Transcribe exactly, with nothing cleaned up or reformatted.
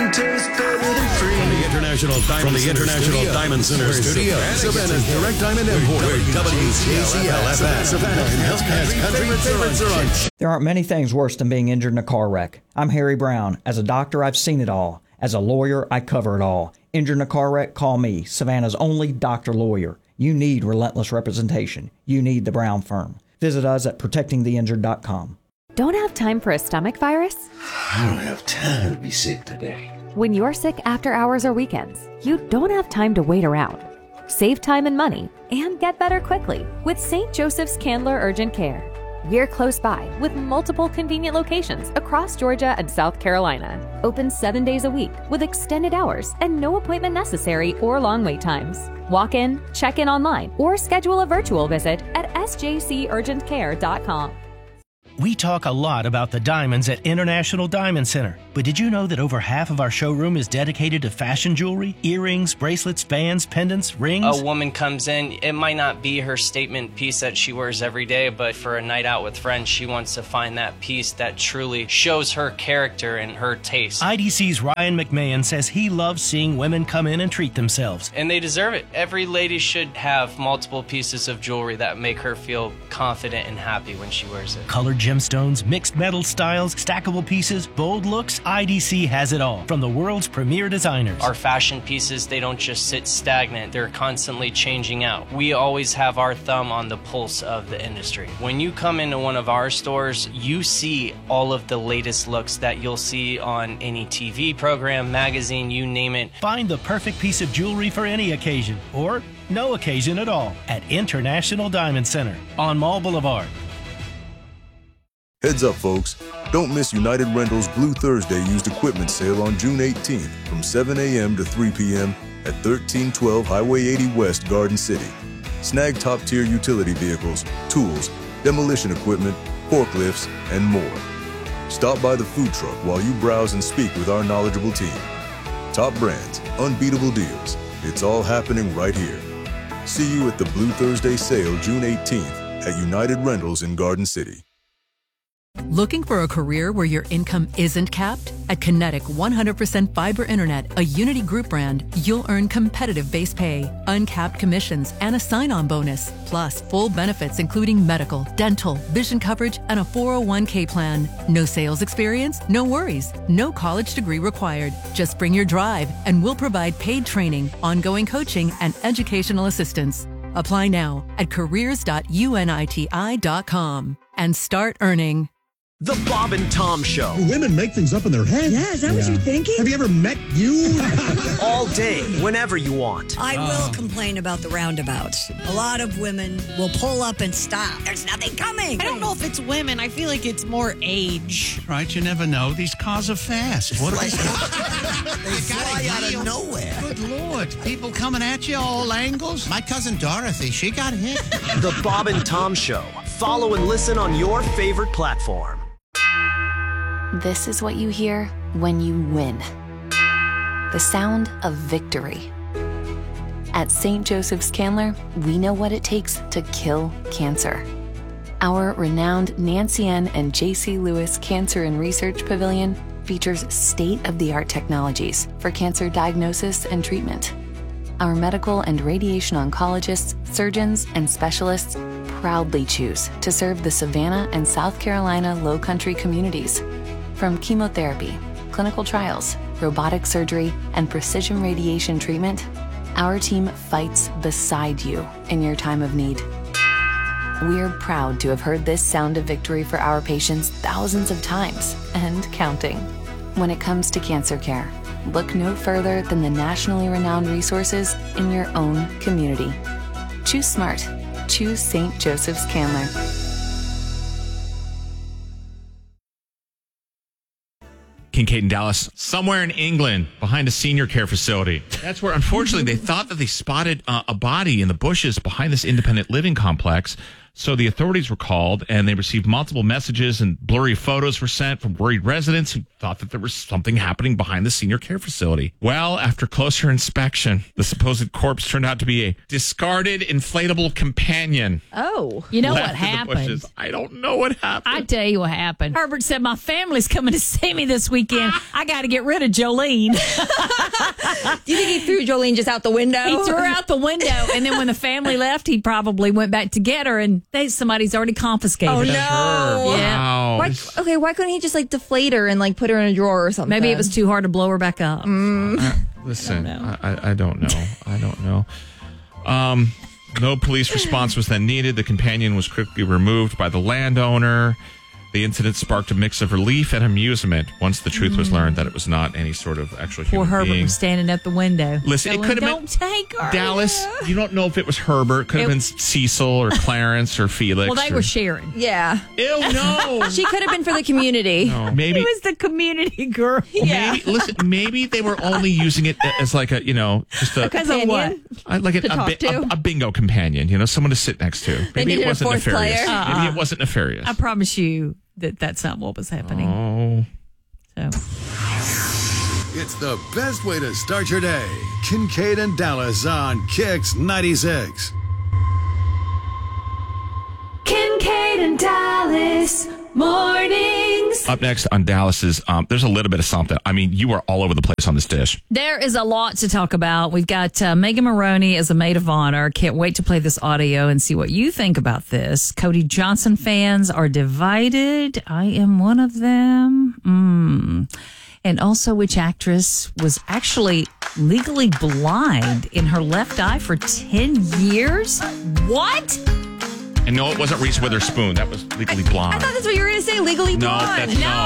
can taste better than free. From the International Diamond From the Center International Studios. Diamond Center Studios. Savannah's Direct Diamond Importer. W C C L F M. Savannah's country favorites are on. There aren't many things worse than being injured in a car wreck. I'm Harry Brown. As a doctor, I've seen it all. As a lawyer, I cover it all. Injured in a car wreck? Call me, Savannah's only doctor lawyer. You need relentless representation. You need the Brown Firm. Visit us at protecting the injured dot com. Don't have time for a stomach virus? I don't have time to be sick today. When you're sick after hours or weekends, you don't have time to wait around. Save time and money and get better quickly with Saint Joseph's Candler Urgent Care. We're close by with multiple convenient locations across Georgia and South Carolina. Open seven days a week with extended hours and no appointment necessary or long wait times. Walk in, check in online, or schedule a virtual visit at s j c urgent care dot com. We talk a lot about the diamonds at International Diamond Center, but did you know that over half of our showroom is dedicated to fashion jewelry, earrings, bracelets, bands, pendants, rings? A woman comes in, it might not be her statement piece that she wears every day, but for a night out with friends, she wants to find that piece that truly shows her character and her taste. I D C's Ryan McMahon says he loves seeing women come in and treat themselves. And they deserve it. Every lady should have multiple pieces of jewelry that make her feel confident and happy when she wears it. Colored gemstones, mixed metal styles, stackable pieces, bold looks, I D C has it all from the world's premier designers. Our fashion pieces, they don't just sit stagnant, they're constantly changing out. We always have our thumb on the pulse of the industry. When you come into one of our stores, you see all of the latest looks that you'll see on any T V program, magazine, you name it. Find the perfect piece of jewelry for any occasion, or no occasion at all, at International Diamond Center on Mall Boulevard. Heads up, folks. Don't miss United Rentals Blue Thursday used equipment sale on June eighteenth from seven a.m. to three p.m. at thirteen twelve Highway eighty West, Garden City. Snag top-tier utility vehicles, tools, demolition equipment, forklifts, and more. Stop by the food truck while you browse and speak with our knowledgeable team. Top brands, unbeatable deals. It's all happening right here. See you at the Blue Thursday sale June eighteenth at United Rentals in Garden City. Looking for a career where your income isn't capped? At Kinetic one hundred percent Fiber Internet, a Unity Group brand, you'll earn competitive base pay, uncapped commissions, and a sign-on bonus, plus full benefits including medical, dental, vision coverage, and a four oh one k plan. No sales experience? No worries. No college degree required. Just bring your drive, and we'll provide paid training, ongoing coaching, and educational assistance. Apply now at careers dot uniti dot com and start earning. The Bob and Tom Show. Women make things up in their head. Yeah, is that yeah. what you're thinking? Have you ever met you? All day, whenever you want. I oh. will complain about the roundabouts. A lot of women will pull up and stop. There's nothing coming. I don't know if it's women. I feel like it's more age. Right, you never know. These cars are fast. What like, they fly out of nowhere. Good Lord. People coming at you all angles. My cousin Dorothy, she got hit. The Bob and Tom Show. Follow and listen on your favorite platform. This is what you hear when you win. The sound of victory. At Saint Joseph's Candler, we know what it takes to kill cancer. Our renowned Nancy N. and J C Lewis Cancer and Research Pavilion features state-of-the-art technologies for cancer diagnosis and treatment. Our medical and radiation oncologists, surgeons, and specialists proudly choose to serve the Savannah and South Carolina Low Country communities. From chemotherapy, clinical trials, robotic surgery, and precision radiation treatment, our team fights beside you in your time of need. We're proud to have heard this sound of victory for our patients thousands of times and counting. When it comes to cancer care, look no further than the nationally renowned resources in your own community. Choose smart. Choose Saint Joseph's Candler. Kincaid in Dallas, somewhere in England, behind a senior care facility. That's where, unfortunately, they thought that they spotted uh, a body in the bushes behind this independent living complex. So the authorities were called, and they received multiple messages, and blurry photos were sent from worried residents who thought that there was something happening behind the senior care facility. Well, after closer inspection, the supposed corpse turned out to be a discarded inflatable companion. Oh. You know left what in the happened? bushes. I don't know what happened. I tell you what happened. Herbert said, my family's coming to see me this weekend. I got to get rid of Jolene. Do you think he threw Jolene just out the window? He threw her out the window, and then when the family left, he probably went back to get her, and they somebody's already confiscated Oh, her. no. Yeah. Wow. Why, okay, why couldn't he just like deflate her and like put her in a drawer or something? Maybe it was too hard to blow her back up. Mm. Uh, listen, I, I, I don't know. I don't know. Um, no police response was then needed. The companion was quickly removed by the landowner. The incident sparked a mix of relief and amusement once the truth was learned that it was not any sort of actual Poor human Herbert being. was standing at the window. Listen, it going, could have Don't been take her. Dallas. You don't know if it was Herbert. Could have It- been Cecil or Clarence or Felix. Well, they or, were sharing. Yeah. Ew, no. She could have been for the community. No, maybe. He was the community girl. Yeah. Maybe, listen, maybe they were only using it as like a, you know, just a, Because of what? I- like a, to a, talk bi- to? a, a bingo companion, you know, someone to sit next to. Maybe needed it a wasn't fourth nefarious. player? Maybe Uh-uh. it wasn't nefarious. I promise you that that's not what was happening. Oh. So. It's the best way to start your day. Kincaid and Dallas on Kix ninety-six. Kincaid and Dallas mornings. Up next on Dallas's, um, there's a little bit of something. I mean, you are all over the place on this dish. There is a lot to talk about. We've got uh, Megan Maroney as a maid of honor. Can't wait to play this audio and see what you think about this. Cody Johnson fans are divided. I am one of them. Mm. And also, which actress was actually legally blind in her left eye for ten years? What? And no, it wasn't Reese Witherspoon. That was Legally Blonde. I thought that's what you were going to say, legally No, blonde. that's- no.